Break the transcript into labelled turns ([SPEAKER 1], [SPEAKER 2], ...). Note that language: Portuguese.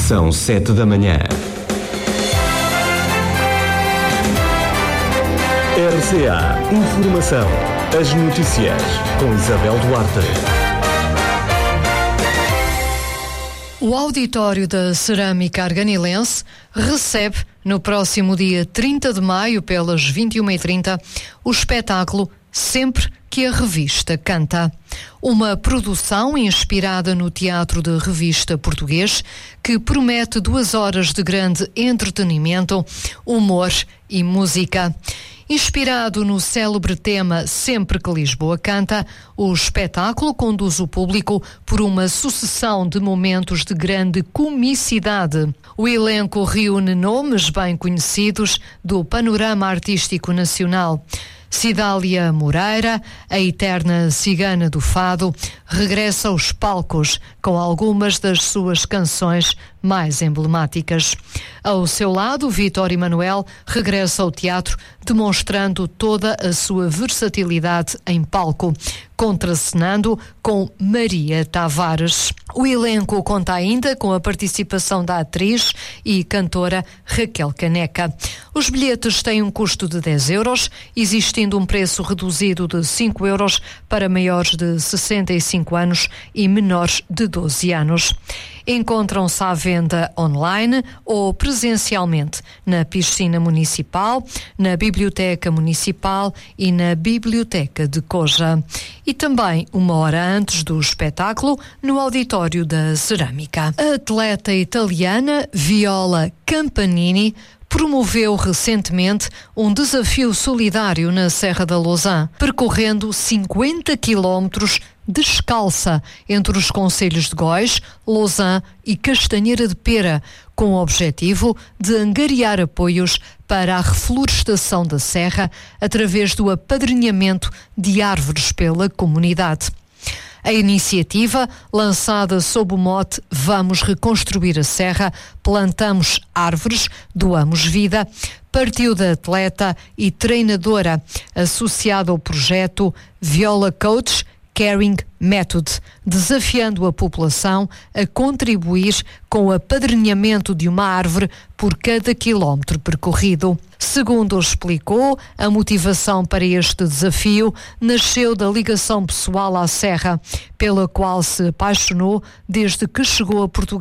[SPEAKER 1] São 7 da manhã. RCA Informação. As notícias com Isabel Duarte.
[SPEAKER 2] O auditório da Cerâmica Arganilense recebe, no próximo dia 30 de maio, pelas 21h30, o espetáculo Sempre que a Revista Canta. Uma produção inspirada no teatro de revista português que promete 2 horas de grande entretenimento, humor e música. Inspirado no célebre tema Sempre que Lisboa Canta, o espetáculo conduz o público por uma sucessão de momentos de grande comicidade. O elenco reúne nomes bem conhecidos do panorama artístico nacional. Cidália Moreira, a eterna cigana do fado, regressa aos palcos com algumas das suas canções mais emblemáticas. Ao seu lado, Vítor Emanuel regressa ao teatro, demonstrando toda a sua versatilidade em palco, contracenando com Maria Tavares. O elenco conta ainda com a participação da atriz e cantora Raquel Caneca. Os bilhetes têm um custo de 10 euros, existindo um preço reduzido de 5 euros para maiores de 65 anos e menores de 12 anos. Encontram-se à venda online ou presencialmente na Piscina Municipal, na Biblioteca Municipal e na Biblioteca de Coja. E também, 1 hora antes do espetáculo, no auditório da Cerâmica. A atleta italiana Viola Campanini promoveu recentemente um desafio solidário na Serra da Lousã, percorrendo 50 quilómetros descalça entre os concelhos de Góis, Lousã e Castanheira de Pera, com o objetivo de angariar apoios para a reflorestação da serra através do apadrinhamento de árvores pela comunidade. A iniciativa, lançada sob o mote Vamos Reconstruir a Serra, plantamos árvores, doamos vida, partiu da atleta e treinadora associada ao projeto Viola Coach Caring Method, desafiando a população a contribuir com o apadrinhamento de uma árvore por cada quilómetro percorrido. Segundo explicou, a motivação para este desafio nasceu da ligação pessoal à serra, pela qual se apaixonou desde que chegou a Portugal.